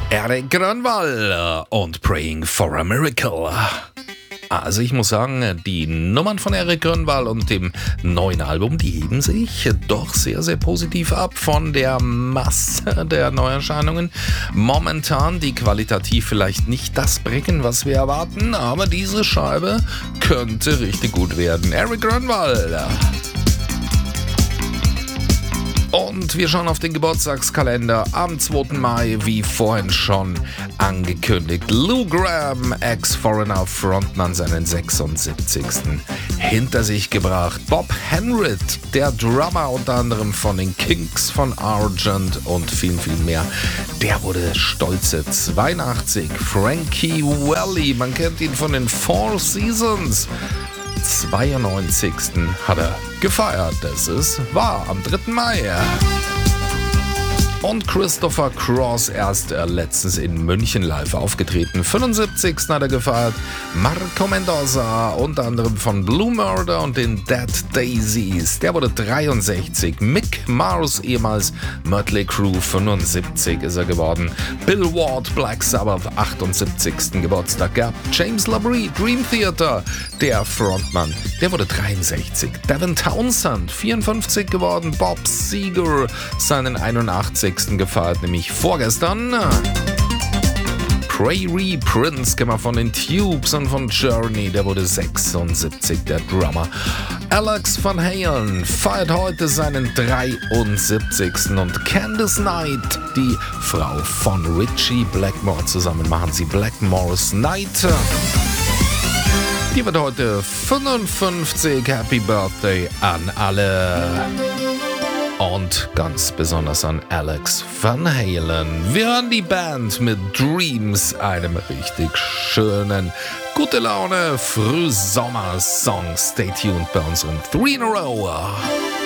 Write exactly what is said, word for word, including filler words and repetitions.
Eric Grönwall und Praying for a Miracle. Also ich muss sagen, die Nummern von Eric Grönwall und dem neuen Album, die heben sich doch sehr, sehr positiv ab von der Masse der Neuerscheinungen. Momentan, die qualitativ vielleicht nicht das bringen, was wir erwarten, aber diese Scheibe könnte richtig gut werden. Eric Grönwall. Und wir schauen auf den Geburtstagskalender am zweiten Mai, wie vorhin schon angekündigt. Lou Gramm, Ex-Foreigner Frontmann, seinen sechsundsiebzigsten hinter sich gebracht. Bob Henrit, der Drummer unter anderem von den Kinks, von Argent und viel, viel mehr, der wurde stolze zweiundachtzig. Frankie Valli, man kennt ihn von den Four Seasons. zweiundneunzigsten hat er gefeiert. Das ist wahr, am dritten Mai. Und Christopher Cross, erst äh, letztens in München live aufgetreten. fünfundsiebzigsten hat er gefeiert. Marco Mendoza, unter anderem von Blue Murder und den Dead Daisies. Der wurde dreiundsechzig. Mick Mars, ehemals Mötley Crüe, fünfundsiebzig ist er geworden. Bill Ward, Black Sabbath, achtundsiebzigsten Geburtstag gehabt. James Labrie, Dream Theater, der Frontmann, der wurde dreiundsechzig. Devin Townsend, vierundfünfzig geworden. Bob Seger, seinen einundachtzigsten gefeiert, nämlich vorgestern. Prairie Prince, kennen wir von den Tubes und von Journey, der wurde sechsundsiebzig, der Drummer. Alex Van Halen feiert heute seinen dreiundsiebzigsten und Candice Knight, die Frau von Richie Blackmore, zusammen machen sie Blackmore's Night. Die wird heute fünfundfünfzig. Happy Birthday an alle. Und ganz besonders an Alex Van Halen. Wir hören die Band mit Dreams, einem richtig schönen, gute Laune Frühsommer-Song. Stay tuned bei unserem Three in a Row.